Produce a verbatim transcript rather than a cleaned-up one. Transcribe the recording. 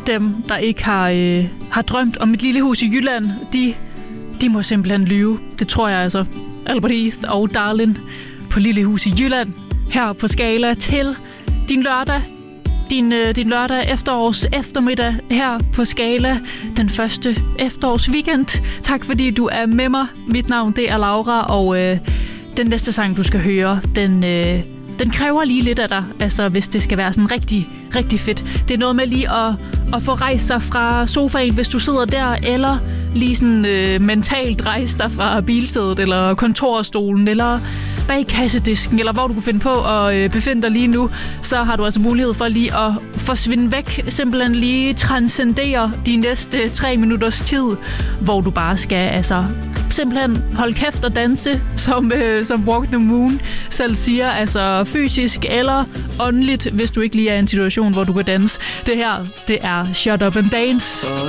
dem, der ikke har, øh, har drømt om et lille hus i Jylland, de, de må simpelthen lyve. Det tror jeg altså. Albert Heath og Darlin på Lille Hus i Jylland, her på Skala til din lørdag. Din, øh, din lørdag efterårs eftermiddag her på Skala. Den første efterårsweekend. Tak fordi du er med mig. Mit navn det er Laura, og øh, den næste sang, du skal høre, den... Øh, Den kræver lige lidt af dig, altså hvis det skal være sådan rigtig, rigtig fedt. Det er noget med lige at, at få rejst sig fra sofaen, hvis du sidder der, eller lige sådan øh, mentalt rejse dig fra bilsædet, eller kontorstolen, eller bag kassedisken, eller hvor du kunne finde på at øh, befinde dig lige nu. Så har du altså mulighed for lige at forsvinde væk, simpelthen lige transcendere de næste tre minutters tid, hvor du bare skal altså simpelthen holde kæft og danse, som, øh, som Walk the Moon selv siger, altså fysisk eller åndeligt, hvis du ikke lige er i en situation, hvor du kan danse. Det her, det er Shut Up and Dance. Og